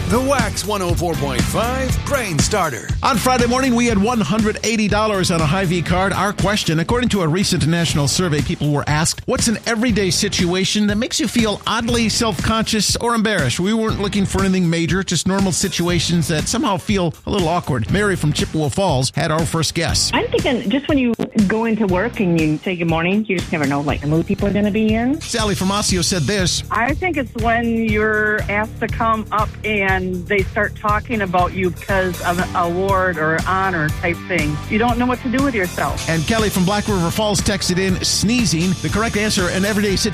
The Wax 104.5 Brain Starter. On Friday morning, we had $180 on a Hy-Vee card. Our question, according to a recent national survey, people were asked, what's an everyday situation that makes you feel oddly self-conscious or embarrassed? We weren't looking for anything major, just normal situations that somehow feel a little awkward. Mary from Chippewa Falls had our first guess. I'm thinking just when you go into work and you say good morning, you just never know like the mood people are going to be in. Sally from Osseo said this. I think it's when you're asked to come up and they start talking about you because of an award or honor type thing. You don't know what to do with yourself. And Kelly from Black River Falls texted in sneezing. The correct answer, an everyday situation